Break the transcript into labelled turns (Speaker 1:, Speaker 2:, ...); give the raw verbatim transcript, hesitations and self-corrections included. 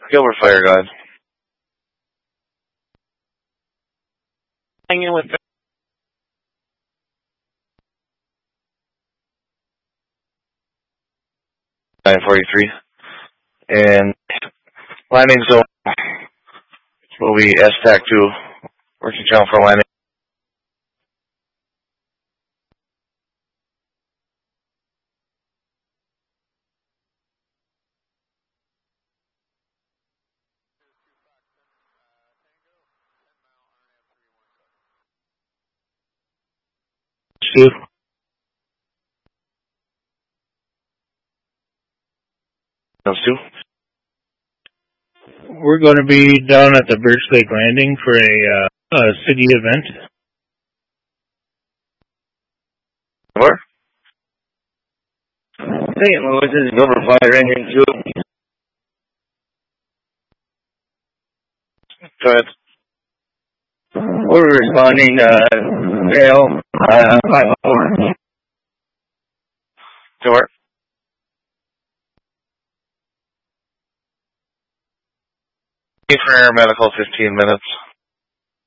Speaker 1: Gilbert Fire Guide.
Speaker 2: Hanging with
Speaker 1: nine forty-three. And landing zone will be S TAC two, working channel for landing. Two. Those two.
Speaker 3: We're going to be down at the Birch Lake Landing for a, uh, a city event.
Speaker 1: Where?
Speaker 4: Saint Louis, this is Gilbert Fire Engine two.
Speaker 1: Go ahead.
Speaker 4: We're responding to rail uh, five four.
Speaker 1: To where? For air medical, fifteen minutes.